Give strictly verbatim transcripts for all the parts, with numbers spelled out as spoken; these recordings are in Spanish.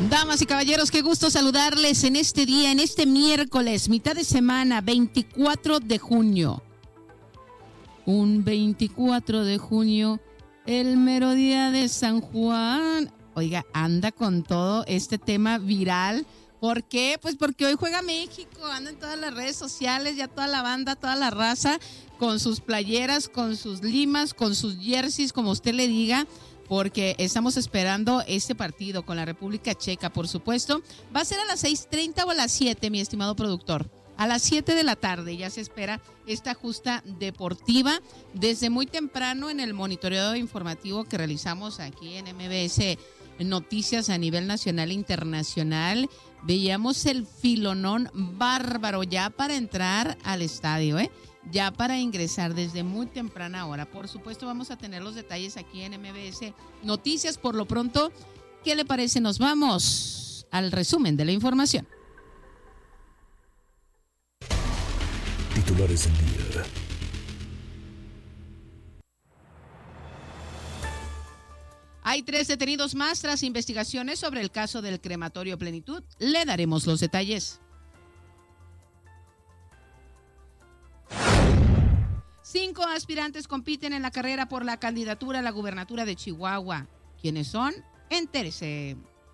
Damas y caballeros, qué gusto saludarles en este día, en este miércoles, mitad de semana, veinticuatro de junio. Un veinticuatro de junio, el mero día de San Juan. Oiga, anda con todo este tema viral. ¿Por qué? Pues porque hoy juega México, anda en todas las redes sociales, ya toda la banda, toda la raza, con sus playeras, con sus limas, con sus jerseys, como usted le diga, porque estamos esperando este partido con la República Checa, por supuesto. Va a ser a las seis treinta o a las siete, mi estimado productor. A las siete de la tarde ya se espera esta justa deportiva. Desde muy temprano en el monitoreo informativo que realizamos aquí en M B S Noticias a nivel nacional e internacional, veíamos el filonón bárbaro ya para entrar al estadio, ¿eh? Ya para ingresar desde muy temprana hora. Por supuesto, vamos a tener los detalles aquí en M B S Noticias. Por lo pronto, ¿qué le parece? Nos vamos al resumen de la información. Titulares del día. Hay tres detenidos más tras investigaciones sobre el caso del crematorio Plenitud. Le daremos los detalles. Cinco aspirantes compiten en la carrera por la candidatura a la gubernatura de Chihuahua. ¿Quiénes son? Entérese.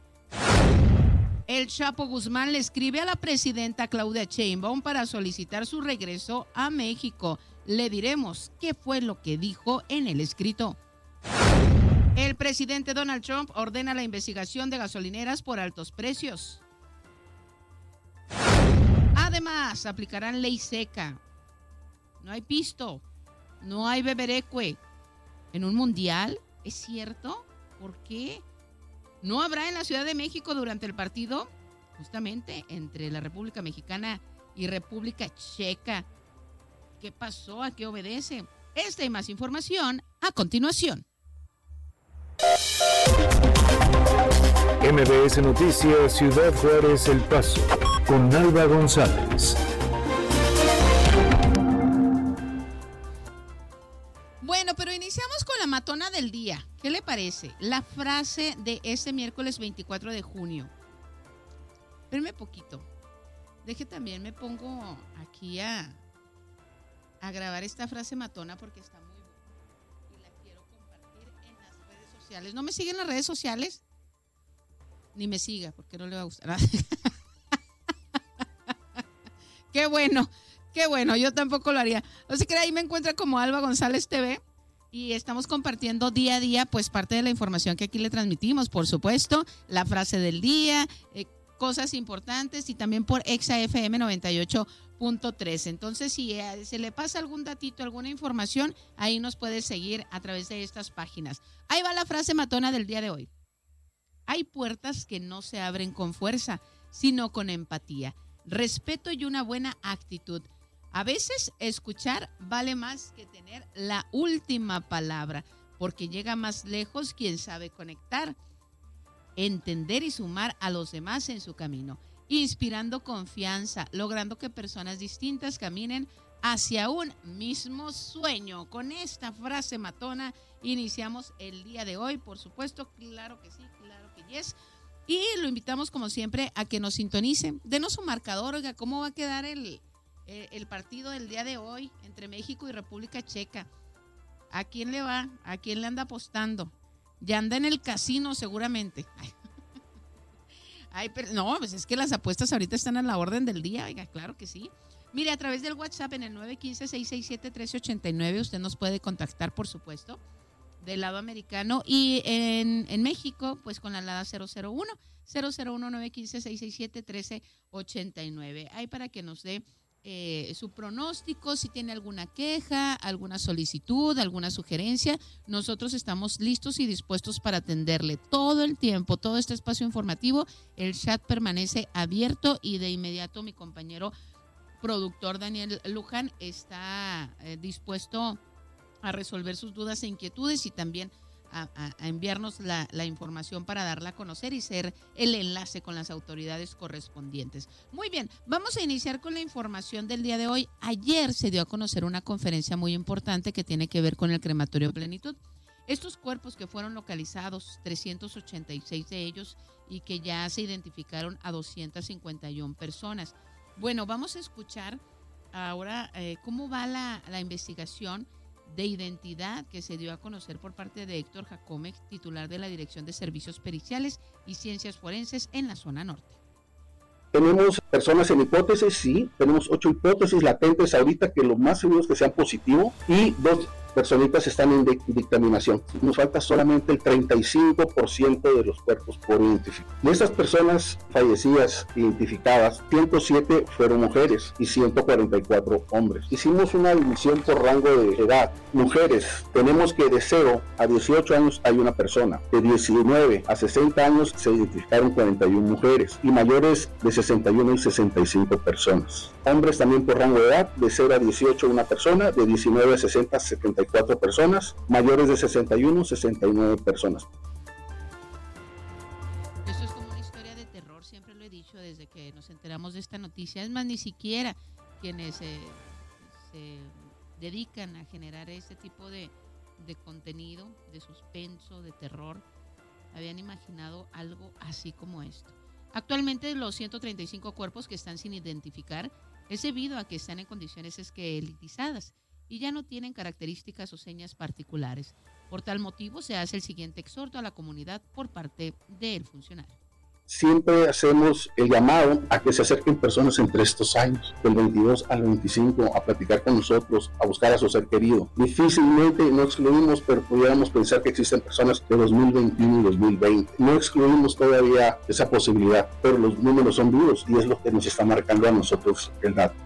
El Chapo Guzmán le escribe a la presidenta Claudia Sheinbaum para solicitar su regreso a México. Le diremos qué fue lo que dijo en el escrito. El presidente Donald Trump ordena la investigación de gasolineras por altos precios. Además, aplicarán ley seca. No hay pisto, no hay beberecue. ¿En un mundial? ¿Es cierto? ¿Por qué? ¿No habrá en la Ciudad de México durante el partido? Justamente entre la República Mexicana y República Checa. ¿Qué pasó? ¿A qué obedece? Esta y más información a continuación. M B S Noticias Ciudad Juárez El Paso, con Alba González. Bueno, pero iniciamos con la matona del día. ¿Qué le parece? La frase de este miércoles veinticuatro de junio. Espérame poquito. Deje también, me pongo aquí a, a grabar esta frase matona porque está muy buena y la quiero compartir en las redes sociales. ¿No me sigue en las redes sociales? Ni me siga porque no le va a gustar. Qué bueno. Qué bueno, yo tampoco lo haría. Así que ahí me encuentra como Alba González T V y estamos compartiendo día a día pues parte de la información que aquí le transmitimos, por supuesto, la frase del día, eh, cosas importantes y también por Exa F M noventa y ocho punto tres. Entonces, si eh, se le pasa algún datito, alguna información, ahí nos puede seguir a través de estas páginas. Ahí va la frase matona del día de hoy. Hay puertas que no se abren con fuerza, sino con empatía, respeto y una buena actitud. A veces escuchar vale más que tener la última palabra, porque llega más lejos quien sabe conectar, entender y sumar a los demás en su camino, inspirando confianza, logrando que personas distintas caminen hacia un mismo sueño. Con esta frase matona iniciamos el día de hoy, por supuesto, claro que sí, claro que yes. Y lo invitamos como siempre a que nos sintonice, denos su marcador, oiga, ¿cómo va a quedar el... el partido del día de hoy entre México y República Checa? ¿A quién le va? ¿A quién le anda apostando? Ya anda en el casino seguramente. Ay. Ay, pero no, pues es que las apuestas ahorita están a la orden del día, oiga, claro que sí. Mire, a través del WhatsApp en el nueve uno cinco, seis seis siete, uno tres ocho nueve usted nos puede contactar, por supuesto, del lado americano, y en, en México, pues con la alada cero cero uno, cero cero uno, nueve uno cinco, seis seis siete, uno tres ocho nueve. Ahí para que nos dé Eh, su pronóstico, si tiene alguna queja, alguna solicitud, alguna sugerencia, nosotros estamos listos y dispuestos para atenderle todo el tiempo, todo este espacio informativo. El chat permanece abierto y de inmediato mi compañero productor Daniel Luján está eh, dispuesto a resolver sus dudas e inquietudes y también A, a, a enviarnos la, la información para darla a conocer y ser el enlace con las autoridades correspondientes. Muy bien, vamos a iniciar con la información del día de hoy. Ayer se dio a conocer una conferencia muy importante que tiene que ver con el crematorio Plenitud. Estos cuerpos que fueron localizados, trescientos ochenta y seis de ellos, y que ya se identificaron a doscientas cincuenta y una personas. Bueno, vamos a escuchar ahora eh, cómo va la, la investigación de identidad que se dio a conocer por parte de Héctor Jacome, titular de la Dirección de Servicios Periciales y Ciencias Forenses en la zona norte. Tenemos personas en hipótesis, sí, tenemos ocho hipótesis latentes ahorita que lo más seguro es que sean positivos y dos personitas están en de- dictaminación. Nos falta solamente el treinta y cinco por ciento de los cuerpos por identificar. De estas personas fallecidas identificadas, ciento siete fueron mujeres y ciento cuarenta y cuatro hombres. Hicimos una división por rango de edad. Mujeres, tenemos que de cero a dieciocho años hay una persona. De diecinueve a sesenta años se identificaron cuarenta y una mujeres y mayores de sesenta y uno y sesenta y cinco personas. Hombres también por rango de edad, de cero a dieciocho una persona, de diecinueve a sesenta, setenta y cuatro personas, mayores de sesenta y uno, sesenta y nueve personas. Esto es como una historia de terror, siempre lo he dicho desde que nos enteramos de esta noticia. Es más, ni siquiera quienes eh, se dedican a generar este tipo de, de contenido, de suspenso, de terror, habían imaginado algo así como esto. Actualmente los ciento treinta y cinco cuerpos que están sin identificar es debido a que están en condiciones esqueletizadas y ya no tienen características o señas particulares. Por tal motivo se hace el siguiente exhorto a la comunidad por parte del funcionario. Siempre hacemos el llamado a que se acerquen personas entre estos años, del veintidós al veinticinco, a platicar con nosotros, a buscar a su ser querido. Difícilmente no excluimos, pero pudiéramos pensar que existen personas de dos mil veintiuno y dos mil veinte. No excluimos todavía esa posibilidad, pero los números son duros y es lo que nos está marcando a nosotros el dato.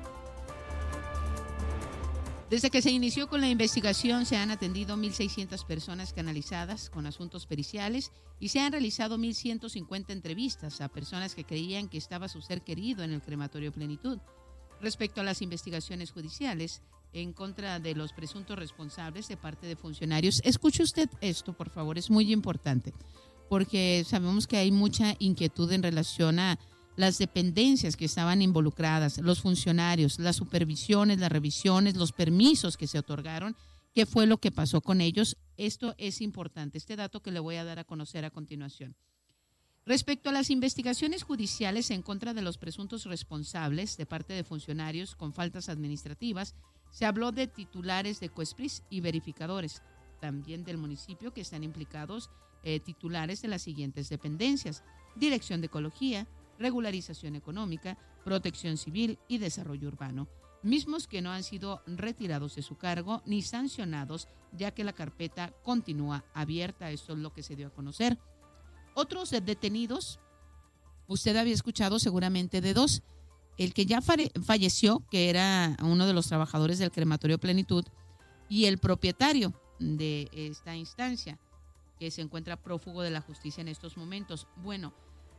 Desde que se inició con la investigación se han atendido mil seiscientas personas canalizadas con asuntos periciales y se han realizado mil ciento cincuenta entrevistas a personas que creían que estaba su ser querido en el crematorio Plenitud. Respecto a las investigaciones judiciales en contra de los presuntos responsables de parte de funcionarios, escuche usted esto, por favor, es muy importante, porque sabemos que hay mucha inquietud en relación a las dependencias que estaban involucradas, los funcionarios, las supervisiones, las revisiones, los permisos que se otorgaron, qué fue lo que pasó con ellos. Esto es importante, este dato que le voy a dar a conocer a continuación. Respecto a las investigaciones judiciales en contra de los presuntos responsables de parte de funcionarios con faltas administrativas, se habló de titulares de COESPRIS y verificadores, también del municipio que están implicados eh, titulares de las siguientes dependencias: Dirección de Ecología, Regularización Económica, Protección Civil y Desarrollo Urbano, mismos que no han sido retirados de su cargo ni sancionados, ya que la carpeta continúa abierta. Esto es lo que se dio a conocer. Otros detenidos, usted había escuchado seguramente de dos: el que ya falleció, que era uno de los trabajadores del crematorio Plenitud, y el propietario de esta instancia, que se encuentra prófugo de la justicia en estos momentos. Bueno,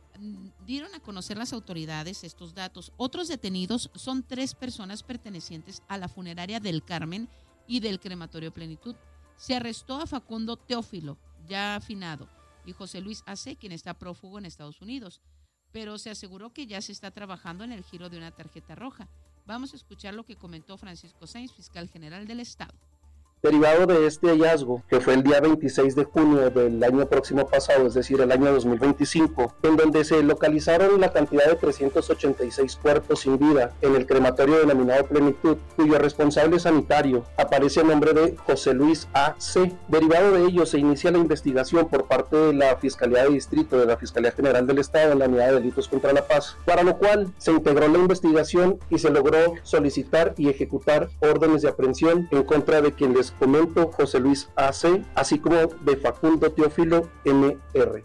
dieron a conocer las autoridades estos datos. Otros detenidos son tres personas pertenecientes a la funeraria del Carmen y del crematorio Plenitud. Se arrestó a Facundo Teófilo, ya afinado, y José Luis A C, quien está prófugo en Estados Unidos, pero se aseguró que ya se está trabajando en el giro de una tarjeta roja. Vamos a escuchar lo que comentó Francisco Sainz, fiscal general del Estado. Derivado de este hallazgo, que fue el día veintiséis de junio del año próximo pasado, es decir, el año dos mil veinticinco, en donde se localizaron la cantidad de trescientos ochenta y seis cuerpos sin vida en el crematorio denominado Plenitud, cuyo responsable sanitario aparece a nombre de José Luis A C. Derivado de ello, se inicia la investigación por parte de la Fiscalía de Distrito de la Fiscalía General del Estado en la Unidad de Delitos contra la Paz, para lo cual se integró la investigación y se logró solicitar y ejecutar órdenes de aprehensión en contra de quien les comento, José Luis A C, así como de Facundo Teófilo M R.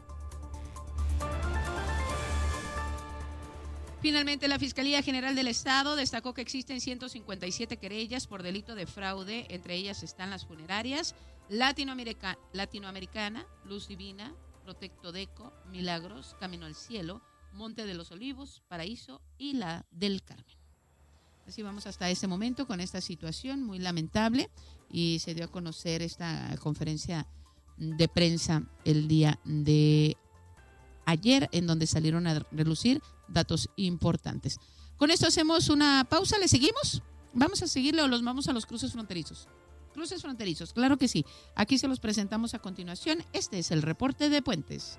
Finalmente, la Fiscalía General del Estado destacó que existen ciento cincuenta y siete querellas por delito de fraude. Entre ellas están las funerarias Latinoamerica, Latinoamericana, Luz Divina, Protectodeco, Milagros, Camino al Cielo, Monte de los Olivos, Paraíso y la del Carmen. Así vamos hasta este momento con esta situación muy lamentable, y se dio a conocer esta conferencia de prensa el día de ayer, en donde salieron a relucir datos importantes. Con esto hacemos una pausa, ¿le seguimos? Vamos a seguirle o los vamos a los cruces fronterizos. cruces fronterizos, claro que sí. Aquí se los presentamos a continuación. Este es el reporte de Puentes.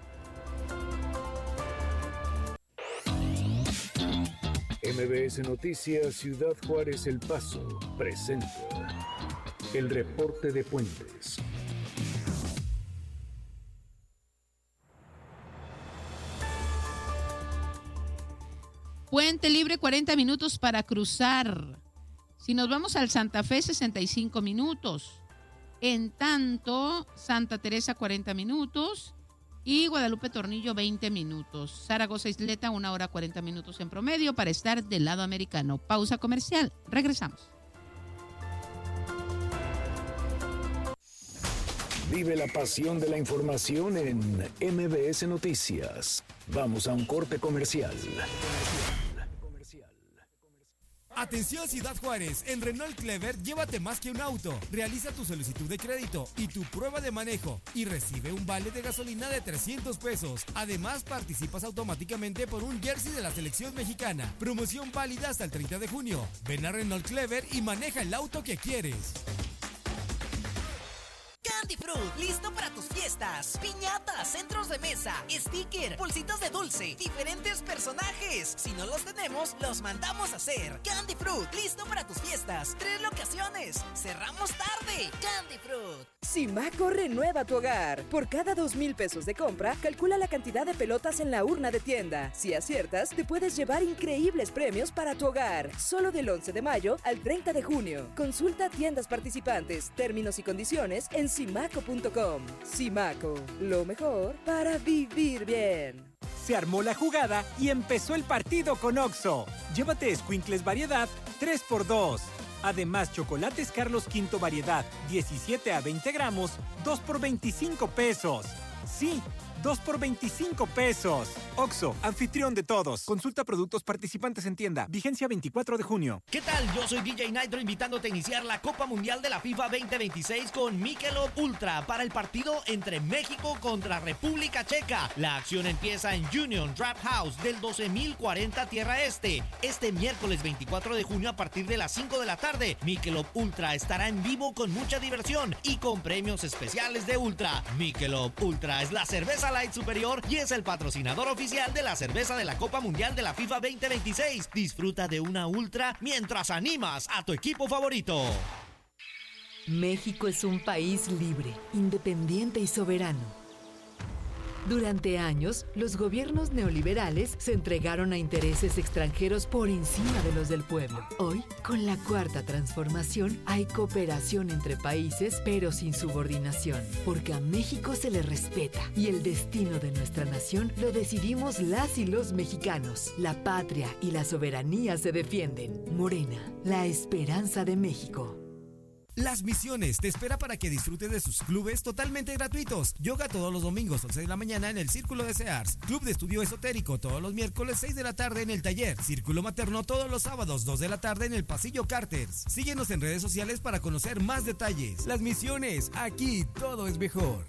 M B S Noticias Ciudad Juárez El Paso presenta el reporte de Puentes. Puente libre, cuarenta minutos para cruzar. Si nos vamos al Santa Fe, sesenta y cinco minutos. En tanto, Santa Teresa, cuarenta minutos. Y Guadalupe Tornillo, veinte minutos. Zaragoza Isleta, una hora cuarenta minutos en promedio para estar del lado americano. Pausa comercial. Regresamos. Vive la pasión de la información en M B S Noticias. Vamos a un corte comercial. Atención Ciudad Juárez, en Renault Clever llévate más que un auto. Realiza tu solicitud de crédito y tu prueba de manejo y recibe un vale de gasolina de trescientos pesos. Además participas automáticamente por un jersey de la selección mexicana. Promoción válida hasta el treinta de junio. Ven a Renault Clever y maneja el auto que quieres. Candy Fruit, listo para tus fiestas. Piñatas, centros de mesa, sticker, bolsitas de dulce, diferentes personajes. Si no los tenemos, los mandamos a hacer. Candy Fruit, listo para tus fiestas. Tres locaciones. Cerramos tarde. Candy Fruit. Simaco renueva tu hogar. Por cada dos mil pesos de compra, calcula la cantidad de pelotas en la urna de tienda. Si aciertas, te puedes llevar increíbles premios para tu hogar. Solo del once de mayo al treinta de junio. Consulta tiendas participantes, términos y condiciones en simaco punto com. Simaco, lo mejor para vivir bien. Se armó la jugada y empezó el partido con Oxxo. Llévate escuincles variedad tres por dos. Además, chocolates Carlos Quinto variedad diecisiete a veinte gramos, dos por veinticinco pesos. Sí, dos por veinticinco pesos. Oxxo, anfitrión de todos. Consulta productos participantes en tienda. Vigencia veinticuatro de junio. ¿Qué tal? Yo soy D J Nitro invitándote a iniciar la Copa Mundial de la FIFA veinte veintiséis con Michelob Ultra para el partido entre México contra República Checa. La acción empieza en Union Draft House del doce mil cuarenta Tierra Este. Este miércoles veinticuatro de junio a partir de las cinco de la tarde. Michelob Ultra estará en vivo con mucha diversión y con premios especiales de Ultra. Michelob Ultra es la cerveza light superior y es el patrocinador oficial de la cerveza de la Copa Mundial de la FIFA veinte veintiséis. Disfruta de una Ultra mientras animas a tu equipo favorito. México es un país libre, independiente y soberano. Durante años, los gobiernos neoliberales se entregaron a intereses extranjeros por encima de los del pueblo. Hoy, con la Cuarta Transformación, hay cooperación entre países, pero sin subordinación, porque a México se le respeta y el destino de nuestra nación lo decidimos las y los mexicanos. La patria y la soberanía se defienden. Morena, la esperanza de México. Las Misiones te espera para que disfrutes de sus clubes totalmente gratuitos. Yoga todos los domingos once de la mañana en el Círculo de Sears. Club de estudio esotérico todos los miércoles seis de la tarde en el taller. Círculo materno todos los sábados dos de la tarde en el pasillo Carters. Síguenos en redes sociales para conocer más detalles. Las Misiones, aquí todo es mejor.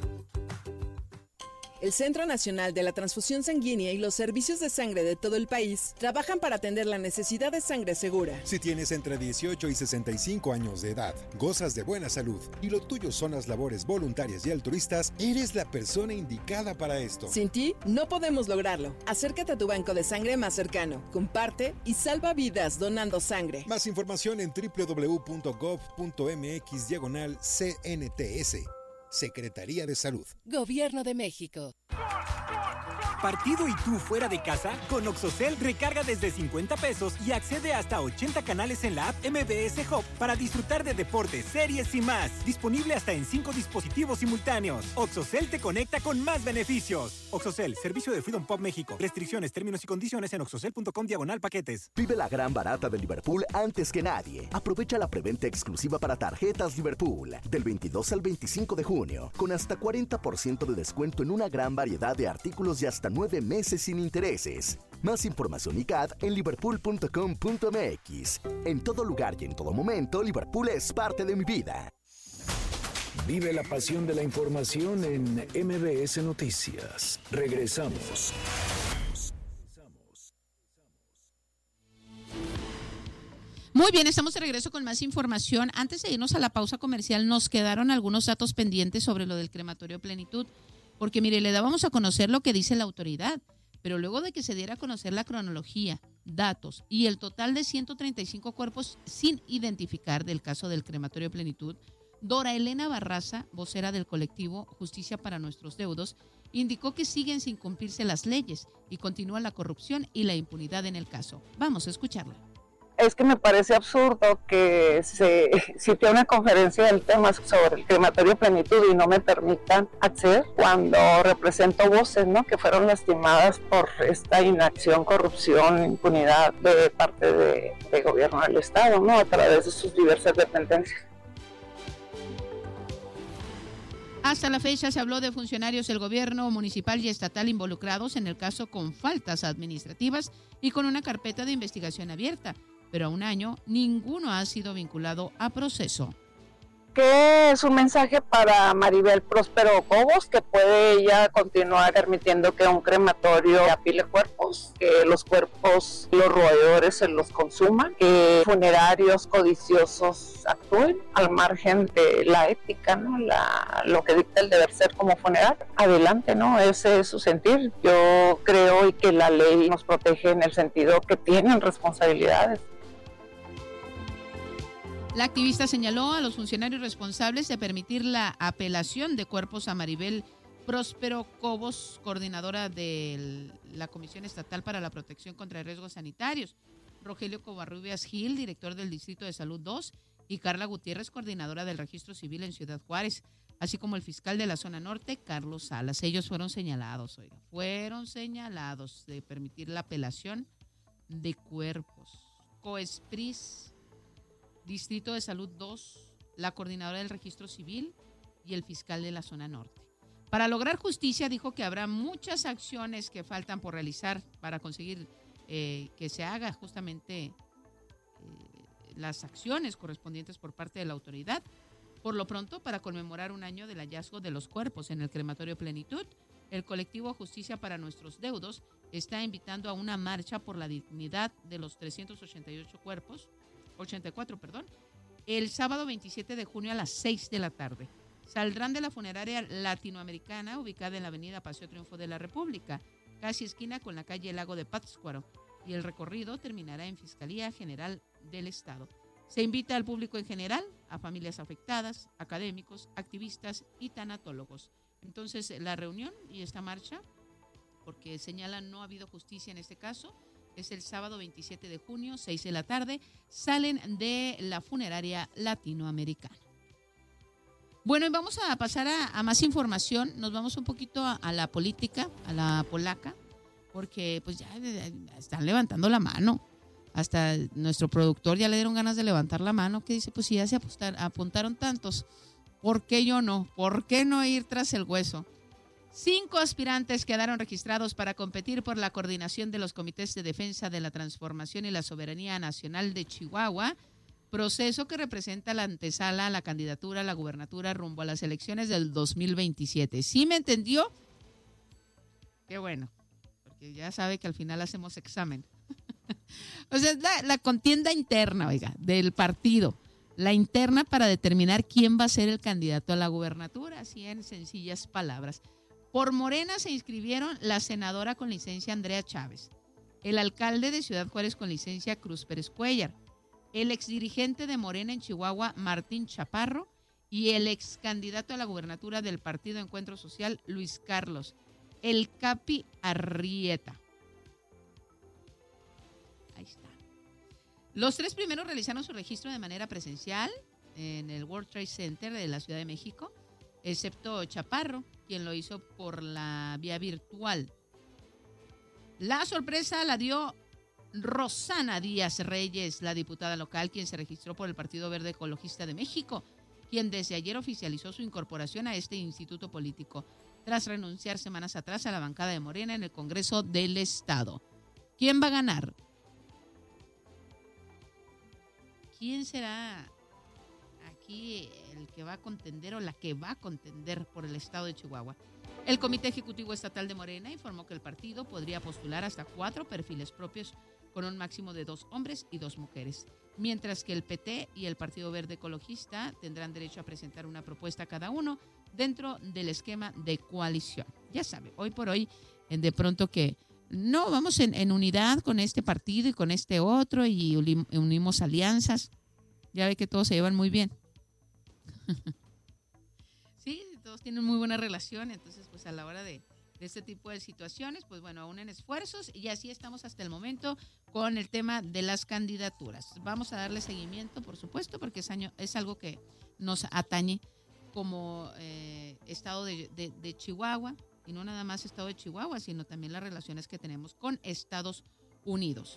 El Centro Nacional de la Transfusión Sanguínea y los servicios de sangre de todo el país trabajan para atender la necesidad de sangre segura. Si tienes entre dieciocho y sesenta y cinco años de edad, gozas de buena salud y lo tuyo son las labores voluntarias y altruistas, eres la persona indicada para esto. Sin ti, no podemos lograrlo. Acércate a tu banco de sangre más cercano, comparte y salva vidas donando sangre. Más información en doble u doble u doble u punto gov punto mx diagonal C N T S. Secretaría de Salud. Gobierno de México. ¿Partido y tú fuera de casa? Con Oxocel recarga desde cincuenta pesos y accede hasta a ochenta canales en la app M B S Hub para disfrutar de deportes, series y más. Disponible hasta en cinco dispositivos simultáneos. Oxocel te conecta con más beneficios. Oxocel, servicio de Freedom Pop México. Restricciones, términos y condiciones en oxocel punto com diagonal paquetes. Vive la gran barata de Liverpool antes que nadie. Aprovecha la preventa exclusiva para tarjetas Liverpool del veintidós al veinticinco de junio, con hasta cuarenta por ciento de descuento en una gran variedad de artículos y hasta nueve meses sin intereses. Más información y C A D en liverpool punto com punto m x. En todo lugar y en todo momento, Liverpool es parte de mi vida. Vive la pasión de la información en M B S Noticias. Regresamos. Muy bien, estamos de regreso con más información. Antes de irnos a la pausa comercial, nos quedaron algunos datos pendientes sobre lo del crematorio Plenitud, porque mire, le dábamos a conocer lo que dice la autoridad, pero luego de que se diera a conocer la cronología, datos y el total de ciento treinta y cinco cuerpos sin identificar del caso del crematorio Plenitud, Dora Elena Barraza, vocera del colectivo Justicia para Nuestros Deudos, indicó que siguen sin cumplirse las leyes y continúa la corrupción y la impunidad en el caso. Vamos a escucharla. Es que me parece absurdo que se cite una conferencia del tema sobre el crematorio Plenitud y no me permitan acceder cuando represento voces, ¿no?, que fueron lastimadas por esta inacción, corrupción, impunidad de parte de, de gobierno del Estado, ¿no?, a través de sus diversas dependencias. Hasta la fecha se habló de funcionarios del gobierno municipal y estatal involucrados en el caso con faltas administrativas y con una carpeta de investigación abierta, pero a un año ninguno ha sido vinculado a proceso. Que es un mensaje para Maribel Próspero Cobos, que puede ella continuar permitiendo que un crematorio apile cuerpos, que los cuerpos, los roedores se los consuman, que funerarios codiciosos actúen al margen de la ética, ¿no?, la, lo que dicta el deber ser como funerario. Adelante, ¿no? Ese es su sentir. Yo creo y que la ley nos protege en el sentido que tienen responsabilidades. La activista señaló a los funcionarios responsables de permitir la apelación de cuerpos a Maribel Próspero Cobos, coordinadora de la Comisión Estatal para la Protección contra Riesgos Sanitarios, Rogelio Covarrubias Gil, director del Distrito de Salud dos, y Carla Gutiérrez, coordinadora del Registro Civil en Ciudad Juárez, así como el fiscal de la zona norte, Carlos Salas. Ellos fueron señalados, oiga, fueron señalados de permitir la apelación de cuerpos. Coespris, Distrito de Salud dos, la coordinadora del Registro Civil y el fiscal de la zona norte. Para lograr justicia, dijo que habrá muchas acciones que faltan por realizar para conseguir eh, que se haga justamente eh, las acciones correspondientes por parte de la autoridad. Por lo pronto, para conmemorar un año del hallazgo de los cuerpos en el crematorio Plenitud, el colectivo Justicia para Nuestros Deudos está invitando a una marcha por la dignidad de los trescientos ochenta y ocho cuerpos, ochenta y cuatro, perdón, el sábado veintisiete de junio a las seis de la tarde. Saldrán de la funeraria latinoamericana ubicada en la avenida Paseo Triunfo de la República, casi esquina con la calle Lago de Pátzcuaro, y el recorrido terminará en Fiscalía General del Estado. Se invita al público en general, a familias afectadas, académicos, activistas y tanatólogos. Entonces, la reunión y esta marcha, porque señalan no ha habido justicia en este caso, es el sábado veintisiete de junio, seis de la tarde, salen de la funeraria latinoamericana. Bueno, y vamos a pasar a, a más información, nos vamos un poquito a, a la política, a la polaca, porque pues ya están levantando la mano. Hasta nuestro productor ya le dieron ganas de levantar la mano, que dice, pues si ya se apostar, apuntaron tantos, ¿por qué yo no? ¿Por qué no ir tras el hueso? Cinco aspirantes quedaron registrados para competir por la coordinación de los comités de defensa de la transformación y la soberanía nacional de Chihuahua, proceso que representa la antesala a la candidatura a la gubernatura rumbo a las elecciones del dos mil veintisiete. ¿Sí me entendió? Qué bueno, porque ya sabe que al final hacemos examen. O sea, es la, la contienda interna, oiga, del partido. La interna para determinar quién va a ser el candidato a la gubernatura, así en sencillas palabras. Por Morena se inscribieron la senadora con licencia Andrea Chávez, el alcalde de Ciudad Juárez con licencia Cruz Pérez Cuellar, el exdirigente de Morena en Chihuahua Martín Chaparro y el ex candidato a la gubernatura del Partido Encuentro Social Luis Carlos, el Capi Arrieta. Ahí está. Los tres primeros realizaron su registro de manera presencial en el World Trade Center de la Ciudad de México, excepto Chaparro, quien lo hizo por la vía virtual. La sorpresa la dio Rosana Díaz Reyes, la diputada local, quien se registró por el Partido Verde Ecologista de México, quien desde ayer oficializó su incorporación a este instituto político, tras renunciar semanas atrás a la bancada de Morena en el Congreso del Estado. ¿Quién va a ganar? ¿Quién será aquí el que va a contender o la que va a contender por el estado de Chihuahua? El Comité Ejecutivo Estatal de Morena informó que el partido podría postular hasta cuatro perfiles propios con un máximo de dos hombres y dos mujeres. mientras que el P T y el Partido Verde Ecologista tendrán derecho a presentar una propuesta cada uno dentro del esquema de coalición. Ya sabe, hoy por hoy, de pronto que no, vamos en, en unidad con este partido y con este otro y unimos alianzas. Ya ve que todos se llevan muy bien. Sí, todos tienen muy buena relación, entonces pues a la hora de, de este tipo de situaciones, pues bueno, unen esfuerzos y así estamos hasta el momento con el tema de las candidaturas. Vamos a darle seguimiento, por supuesto, porque es, año, es algo que nos atañe como eh, estado de, de, de Chihuahua, y no nada más estado de Chihuahua, sino también las relaciones que tenemos con Estados Unidos.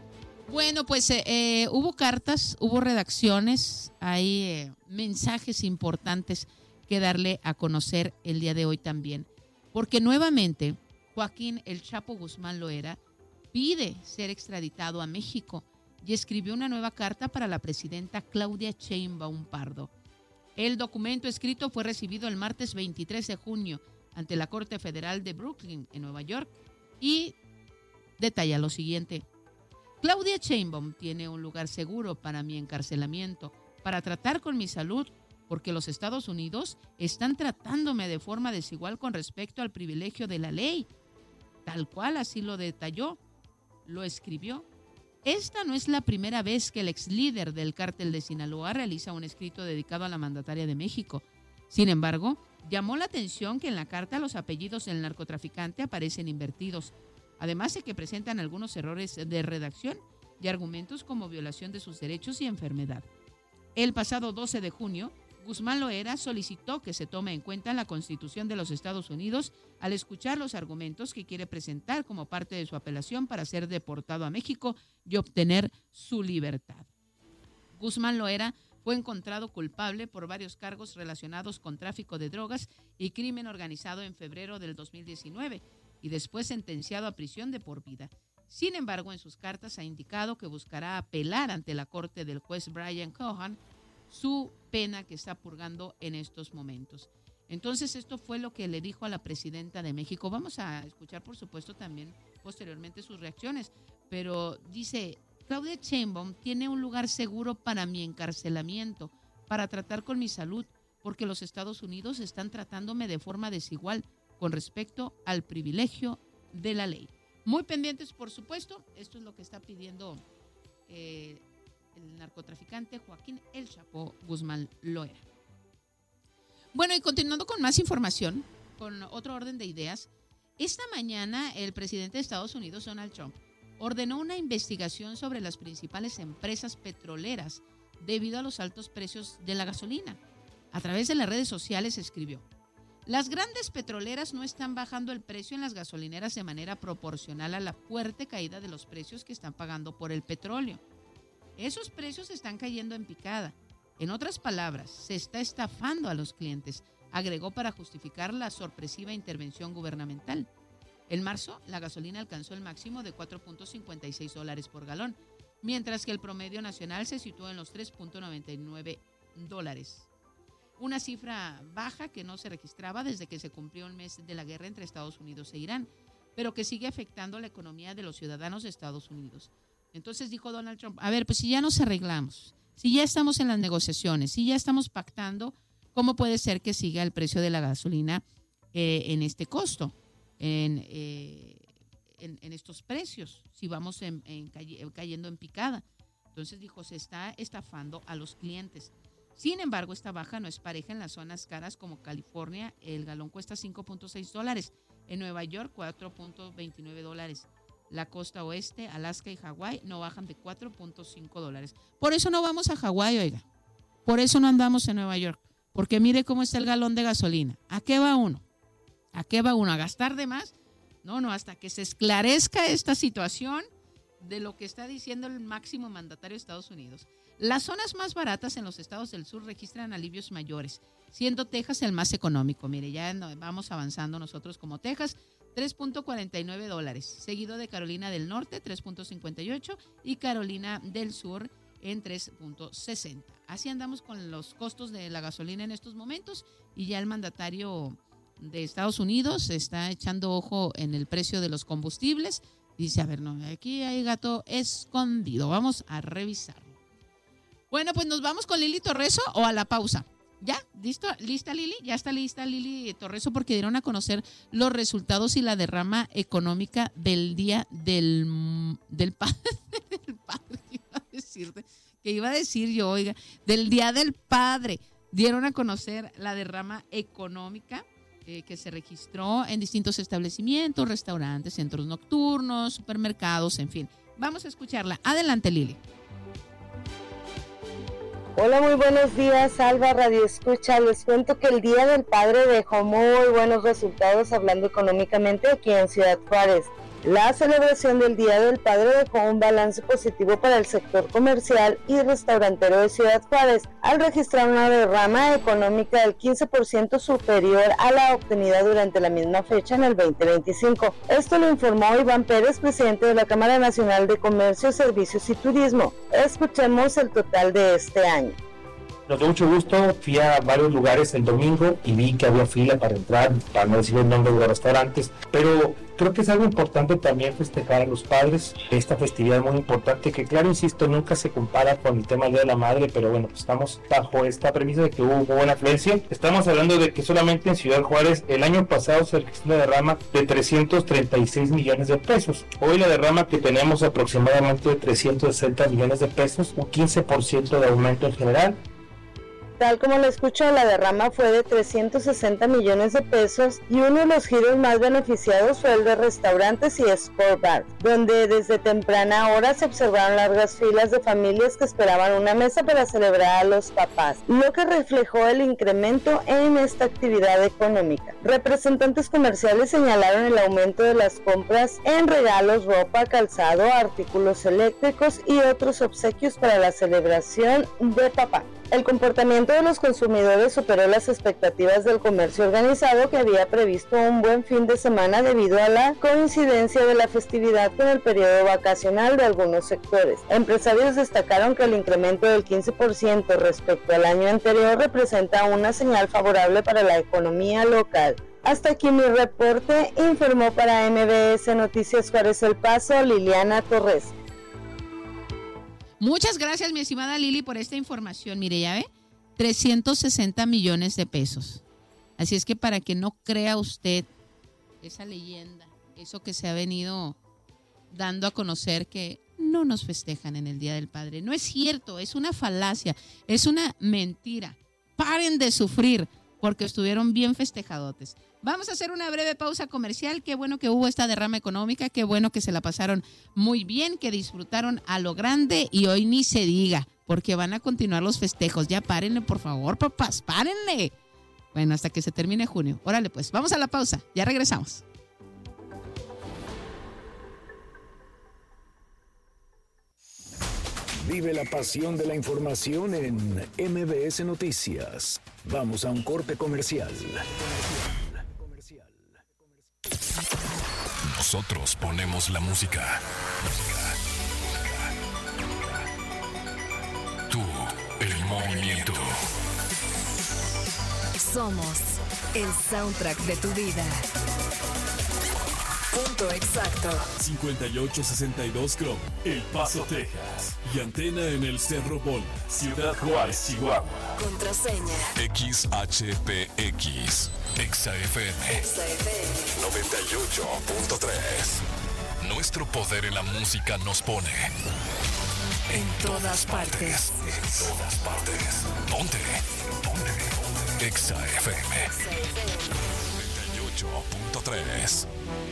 Bueno, pues eh, eh, hubo cartas, hubo redacciones, hay eh, mensajes importantes que darle a conocer el día de hoy también, porque nuevamente Joaquín El Chapo Guzmán Loera pide ser extraditado a México y escribió una nueva carta para la presidenta Claudia Sheinbaum Pardo. El documento escrito fue recibido el martes veintitrés de junio ante la Corte Federal de Brooklyn, en Nueva York, y detalla lo siguiente. Claudia Sheinbaum tiene un lugar seguro para mi encarcelamiento, para tratar con mi salud, porque los Estados Unidos están tratándome de forma desigual con respecto al privilegio de la ley. Tal cual así lo detalló, lo escribió. Esta no es la primera vez que el ex líder del cártel de Sinaloa realiza un escrito dedicado a la mandataria de México. Sin embargo, llamó la atención que en la carta los apellidos del narcotraficante aparecen invertidos, además de que presentan algunos errores de redacción y argumentos como violación de sus derechos y enfermedad. El pasado doce de junio, Guzmán Loera solicitó que se tome en cuenta la Constitución de los Estados Unidos al escuchar los argumentos que quiere presentar como parte de su apelación para ser deportado a México y obtener su libertad. Guzmán Loera fue encontrado culpable por varios cargos relacionados con tráfico de drogas y crimen organizado en febrero del dos mil diecinueve y después sentenciado a prisión de por vida. Sin embargo, en sus cartas ha indicado que buscará apelar ante la corte del juez Brian Cohen su pena que está purgando en estos momentos. Entonces, esto fue lo que le dijo a la presidenta de México. Vamos a escuchar, por supuesto, también posteriormente sus reacciones, pero dice: Claudia Sheinbaum tiene un lugar seguro para mi encarcelamiento, para tratar con mi salud, porque los Estados Unidos están tratándome de forma desigual con respecto al privilegio de la ley. Muy pendientes, por supuesto, esto es lo que está pidiendo eh, el narcotraficante Joaquín El Chapo Guzmán Loera. Bueno, y continuando con más información, con otro orden de ideas, esta mañana el presidente de Estados Unidos, Donald Trump, ordenó una investigación sobre las principales empresas petroleras debido a los altos precios de la gasolina. A través de las redes sociales escribió: las grandes petroleras no están bajando el precio en las gasolineras de manera proporcional a la fuerte caída de los precios que están pagando por el petróleo. Esos precios están cayendo en picada. En otras palabras, se está estafando a los clientes, agregó para justificar la sorpresiva intervención gubernamental. En marzo, la gasolina alcanzó el máximo de cuatro punto cincuenta y seis dólares por galón, mientras que el promedio nacional se situó en los tres punto noventa y nueve dólares. Una cifra baja que no se registraba desde que se cumplió el mes de la guerra entre Estados Unidos e Irán, pero que sigue afectando la economía de los ciudadanos de Estados Unidos. Entonces dijo Donald Trump: a ver, pues si ya nos arreglamos, si ya estamos en las negociaciones, si ya estamos pactando, ¿cómo puede ser que siga el precio de la gasolina eh, en este costo? En, eh, en, en estos precios, si vamos en, en calle, cayendo en picada. Entonces dijo, se está estafando a los clientes. Sin embargo, esta baja no es pareja en las zonas caras como California. El galón cuesta cinco punto seis dólares, en Nueva York cuatro punto veintinueve dólares. La costa oeste, Alaska y Hawái no bajan de cuatro punto cinco dólares. Por eso no vamos a Hawái, oiga. Por eso no andamos en Nueva York, porque mire cómo está el galón de gasolina. ¿A qué va uno? ¿A qué va uno? ¿A gastar de más? No, no, hasta que se esclarezca esta situación de lo que está diciendo el máximo mandatario de Estados Unidos. Las zonas más baratas en los estados del sur registran alivios mayores, siendo Texas el más económico. Mire, ya vamos avanzando nosotros como Texas, tres punto cuarenta y nueve dólares, seguido de Carolina del Norte, tres punto cincuenta y ocho, y Carolina del Sur en tres punto sesenta. Así andamos con los costos de la gasolina en estos momentos, y ya el mandatario de Estados Unidos está echando ojo en el precio de los combustibles. Dice, a ver, no, aquí hay gato escondido, vamos a revisarlo. Bueno, pues nos vamos con Lili Torreso o a la pausa. ¿Ya? ¿Listo? ¿Lista, Lili? Ya está lista Lili Torreso porque dieron a conocer los resultados y la derrama económica del Día del, del Padre. Del Padre, iba a decirte, que iba a decir yo, oiga, del Día del Padre. Dieron a conocer la derrama económica eh, que se registró en distintos establecimientos, restaurantes, centros nocturnos, supermercados, en fin. Vamos a escucharla. Adelante, Lili. Hola, muy buenos días, Alba Radio Escucha. Les cuento que el Día del Padre dejó muy buenos resultados hablando económicamente aquí en Ciudad Juárez. La celebración del Día del Padre dejó un balance positivo para el sector comercial y restaurantero de Ciudad Juárez, al registrar una derrama económica del quince por ciento superior a la obtenida durante la misma fecha en el veinte veinticinco. Esto lo informó Iván Pérez, presidente de la Cámara Nacional de Comercio, Servicios y Turismo. Escuchemos el total de este año. Nos dio mucho gusto, fui a varios lugares el domingo y vi que había fila para entrar, para no decir el nombre de los restaurantes, pero creo que es algo importante también festejar a los padres, esta festividad muy importante que, claro, insisto, nunca se compara con el tema del Día de la Madre, pero bueno, pues estamos bajo esta premisa de que hubo buena afluencia. Estamos hablando de que solamente en Ciudad Juárez el año pasado se registró una derrama de trescientos treinta y seis millones de pesos. Hoy la derrama que tenemos aproximadamente de trescientos sesenta millones de pesos, un quince por ciento de aumento en general. Tal como lo escuchó, la derrama fue de trescientos sesenta millones de pesos y uno de los giros más beneficiados fue el de restaurantes y sport bar, donde desde temprana hora se observaron largas filas de familias que esperaban una mesa para celebrar a los papás, lo que reflejó el incremento en esta actividad económica. Representantes comerciales señalaron el aumento de las compras en regalos, ropa, calzado, artículos eléctricos y otros obsequios para la celebración de papá. El comportamiento de los consumidores superó las expectativas del comercio organizado, que había previsto un buen fin de semana debido a la coincidencia de la festividad con el periodo vacacional de algunos sectores. Empresarios destacaron que el incremento del quince por ciento respecto al año anterior representa una señal favorable para la economía local. Hasta aquí mi reporte, informó para M B S Noticias Juárez El Paso, Liliana Torres. Muchas gracias, mi estimada Lili, por esta información. Mire, ya ve, trescientos sesenta millones de pesos. Así es que para que no crea usted esa leyenda, eso que se ha venido dando a conocer que no nos festejan en el Día del Padre. No es cierto, es una falacia, es una mentira. Paren de sufrir porque estuvieron bien festejadotes. Vamos a hacer una breve pausa comercial. Qué bueno que hubo esta derrama económica, qué bueno que se la pasaron muy bien, que disfrutaron a lo grande y hoy ni se diga, porque van a continuar los festejos. Ya párenle, por favor, papás, párenle. Bueno, hasta que se termine junio. Órale, pues, vamos a la pausa, ya regresamos. Vive la pasión de la información en M B S Noticias. Vamos a un corte comercial. Nosotros ponemos la música. Tú, el movimiento. Somos el soundtrack de tu vida. Punto exacto. cincuenta y ocho sesenta y dos Chrome, El Paso, Texas. Y antena en el Cerro Bola, Ciudad Juárez, Chihuahua. Contraseña X H P X, Exa F M, Exa F M noventa y ocho punto tres. Nuestro poder en la música nos pone en todas partes. En todas partes. Ponte. Ponte. Exa F M noventa y ocho punto tres.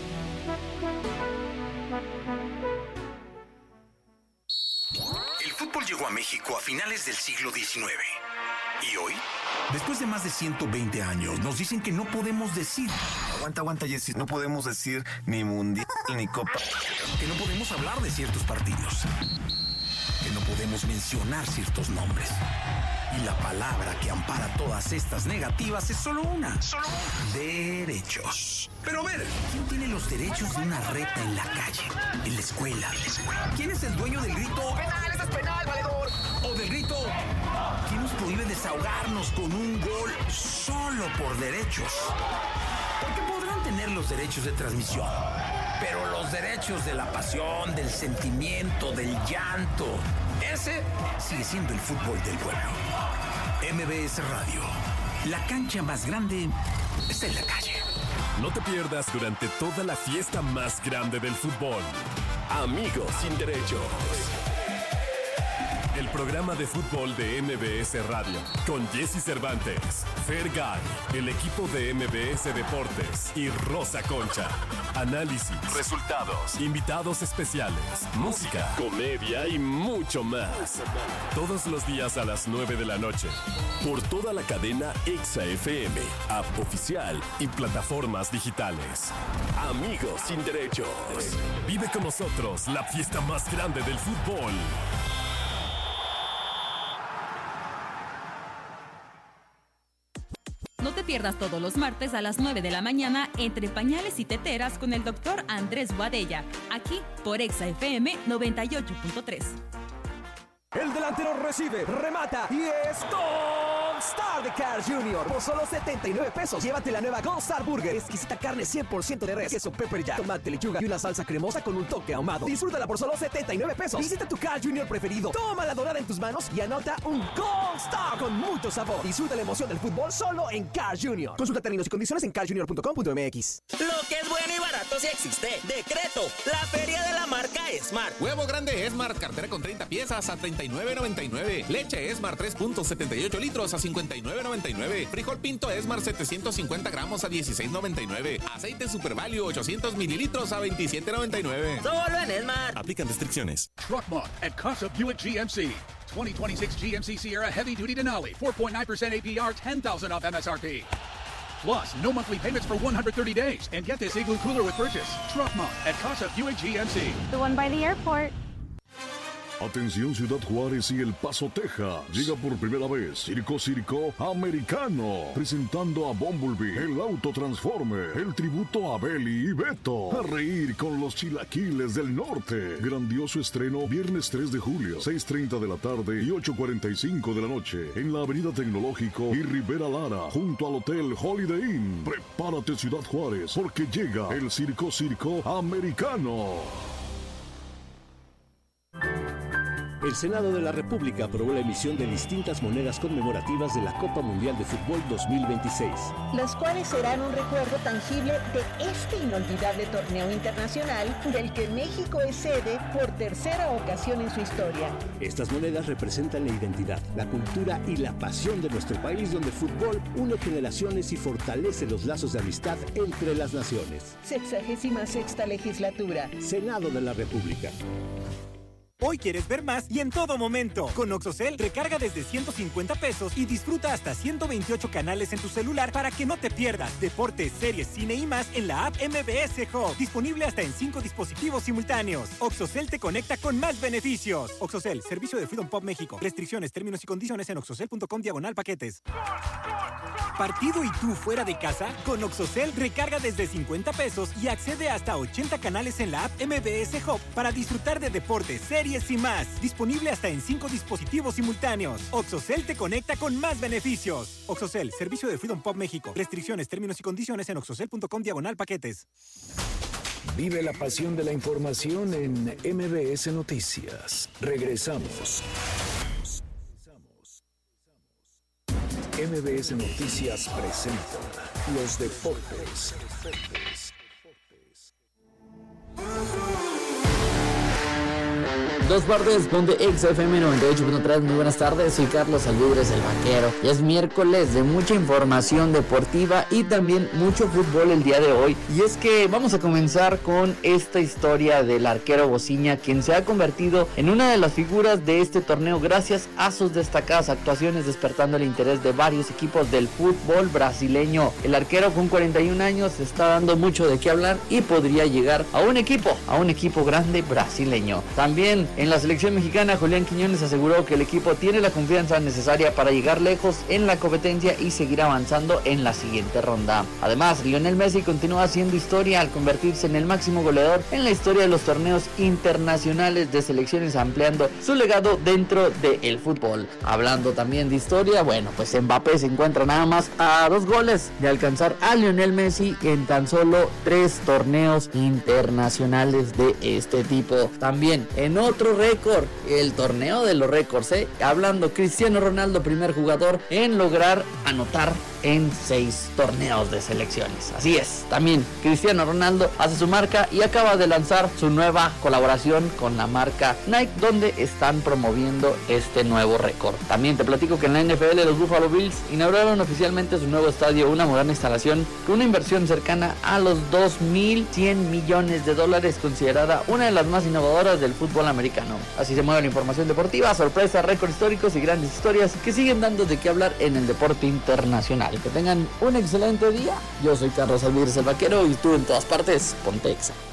El fútbol llegó a México a finales del siglo diecinueve. ¿Y hoy? Después de más de ciento veinte años, nos dicen que no podemos decir... Aguanta, aguanta, Jessy. No podemos decir ni mundial ni copa. Que no podemos hablar de ciertos partidos. Que no podemos mencionar ciertos nombres. Y la palabra que ampara todas estas negativas es solo una. Solo una. Derechos. Pero a ver, ¿quién tiene los derechos de una reta en la calle? En la escuela. ¿Quién es el dueño del grito? ¡Penal, eso es penal, valedor! O del grito... ¿Quién nos prohíbe desahogarnos con un gol solo por derechos? Porque podrán tener los derechos de transmisión, pero los derechos de la pasión, del sentimiento, del llanto, Ese sigue siendo el fútbol del pueblo. M B S Radio. La cancha más grande está en la calle. No te pierdas durante toda la fiesta más grande del fútbol. Amigos sin derechos. El programa de fútbol de M B S Radio, con Jesse Cervantes, Fergay, el equipo de M B S Deportes y Rosa Concha. Análisis, resultados, invitados especiales, música, comedia y mucho más. Todos los días a las nueve de la noche. Por toda la cadena Exa F M, app oficial y plataformas digitales. Amigos sin derechos. Vive con nosotros la fiesta más grande del fútbol. No te pierdas todos los martes a las nueve de la mañana Entre Pañales y Teteras con el doctor Andrés Boadella, aquí por Exa F M noventa y ocho punto tres. El delantero recibe, remata y es Gold Star de Carl junior Por solo setenta y nueve pesos, llévate la nueva Gold Star Burger. Exquisita carne cien por ciento de res, queso pepper jack, tomate, lechuga y una salsa cremosa con un toque ahumado. Disfrútala por solo setenta y nueve pesos. Visita tu Carl junior preferido, toma la dorada en tus manos y anota un Gold Star con mucho sabor. Disfruta la emoción del fútbol solo en Carl junior Consulta términos y condiciones en carl junior punto com punto m x. Lo que es bueno y barato sí existe. Decreto, la feria de la marca Smart. Huevo grande Smart, cartera con treinta piezas a treinta y nueve noventa y nueve. Leche Smart tres punto setenta y ocho litros a cincuenta y nueve noventa y nueve. Frijol pinto Smart setecientos cincuenta gramos a dieciséis noventa y nueve. Aceite Super Value ochocientos mililitros a veintisiete noventa y nueve. Solo en Smart. Aplican restricciones. Truck Month at Casa Buick G M C. twenty twenty-six G M C Sierra Heavy Duty Denali, four point nine percent A P R, ten thousand off M S R P. Plus, no monthly payments for one hundred thirty days. And get this Igloo cooler with purchase. Truck Month at Casa Buick G M C. The one by the airport. Atención Ciudad Juárez y El Paso, Texas. Llega por primera vez Circo Circo Americano, presentando a Bumblebee, el auto transforme, el tributo a Belly y Beto, a reír con los chilaquiles del norte. Grandioso estreno viernes tres de julio, seis treinta de la tarde y ocho cuarenta y cinco de la noche, en la Avenida Tecnológico y Rivera Lara, junto al Hotel Holiday Inn. Prepárate Ciudad Juárez, porque llega el Circo Circo Americano. El Senado de la República aprobó la emisión de distintas monedas conmemorativas de la Copa Mundial de Fútbol dos mil veintiséis. Las cuales serán un recuerdo tangible de este inolvidable torneo internacional del que México es sede por tercera ocasión en su historia. Estas monedas representan la identidad, la cultura y la pasión de nuestro país, donde el fútbol une generaciones y fortalece los lazos de amistad entre las naciones. Sexagésima sexta legislatura. Senado de la República. Hoy quieres ver más y en todo momento. Con Oxocel, recarga desde ciento cincuenta pesos y disfruta hasta ciento veintiocho canales en tu celular para que no te pierdas deportes, series, cine y más en la app M B S Hub. Disponible hasta en cinco dispositivos simultáneos. Oxocel te conecta con más beneficios. Oxocel, servicio de Freedom Pop México. Restricciones, términos y condiciones en oxocel punto com diagonal paquetes. ¿Partido y tú fuera de casa? Con Oxocel, recarga desde cincuenta pesos y accede hasta ochenta canales en la app M B S Hub para disfrutar de deportes, series y más. Disponible hasta en cinco dispositivos simultáneos. Oxocel te conecta con más beneficios. Oxocel, servicio de Freedom Pop México. Restricciones, términos y condiciones en oxocel punto com diagonal paquetes. Vive la pasión de la información en M B S Noticias. Regresamos. M B S Noticias presenta los deportes. Dos partes, ponte Exa F M noventa y ocho punto tres. Muy buenas tardes, soy Carlos Alvidres, el vaquero. Ya es miércoles de mucha información deportiva y también mucho fútbol el día de hoy. Y es que vamos a comenzar con esta historia del arquero Bociña, quien se ha convertido en una de las figuras de este torneo gracias a sus destacadas actuaciones, despertando el interés de varios equipos del fútbol brasileño. El arquero con cuarenta y un años está dando mucho de qué hablar y podría llegar a un equipo, a un equipo grande brasileño. También en la selección mexicana, Julián Quiñones aseguró que el equipo tiene la confianza necesaria para llegar lejos en la competencia y seguir avanzando en la siguiente ronda. Además, Lionel Messi continúa haciendo historia al convertirse en el máximo goleador en la historia de los torneos internacionales de selecciones, ampliando su legado dentro del fútbol. Hablando también de historia, bueno, pues Mbappé se encuentra nada más a dos goles de alcanzar a Lionel Messi en tan solo tres torneos internacionales de este tipo. También en otro otro récord, el torneo de los récords, ¿eh? Hablando, Cristiano Ronaldo, primer jugador en lograr anotar en seis torneos de selecciones. Así es, también Cristiano Ronaldo hace su marca y acaba de lanzar su nueva colaboración con la marca Nike, donde están promoviendo este nuevo récord. También te platico que en la N F L los Buffalo Bills inauguraron oficialmente su nuevo estadio, una moderna instalación con una inversión cercana a los dos mil cien millones de dólares, considerada una de las más innovadoras del fútbol americano. Así se mueve la información deportiva, sorpresas, récords históricos y grandes historias que siguen dando de qué hablar en el deporte internacional. Que tengan un excelente día. Yo soy Carlos Alvíguez el Vaquero y tú en todas partes, ponte Exa.